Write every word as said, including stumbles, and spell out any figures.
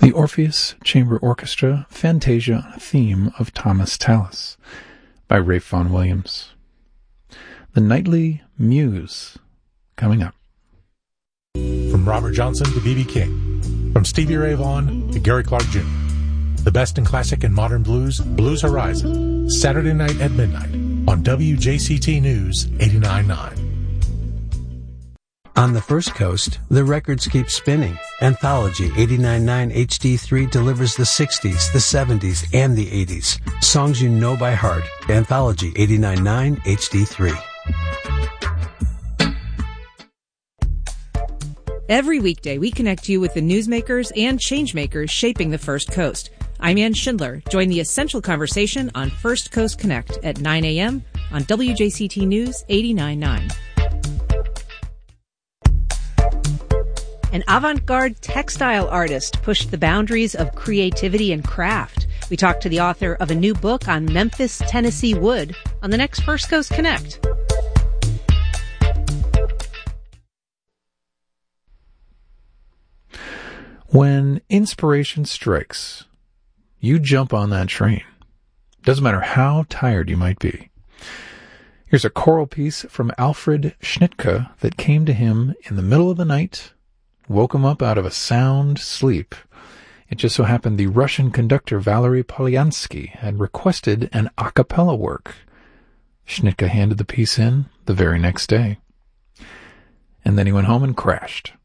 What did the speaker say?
The Orpheus Chamber Orchestra Fantasia on a Theme of Thomas Tallis by Ralph Vaughan Williams. The Nightly Muse coming up. From Robert Johnson to B B King, from Stevie Ray Vaughan to Gary Clark Junior The best in classic and modern blues, Blues Horizon, Saturday night at midnight on W J C T News eighty-nine point nine. On the First Coast, the records keep spinning. Anthology eighty-nine point nine H D three delivers the sixties, the seventies, and the eighties. Songs you know by heart. Anthology eighty-nine point nine H D three. Every weekday, we connect you with the newsmakers and changemakers shaping the First Coast. I'm Ann Schindler. Join the essential conversation on First Coast Connect at nine a.m. on W J C T News eighty-nine point nine. An avant-garde textile artist pushed the boundaries of creativity and craft. We talked to the author of a new book on Memphis, Tennessee wood on the next First Coast Connect. When inspiration strikes, you jump on that train. Doesn't matter how tired you might be. Here's a choral piece from Alfred Schnittke that came to him in the middle of the night, woke him up out of a sound sleep. It just so happened the Russian conductor Valery Polyansky had requested an a cappella work. Schnittke handed the piece in the very next day. And then he went home and crashed.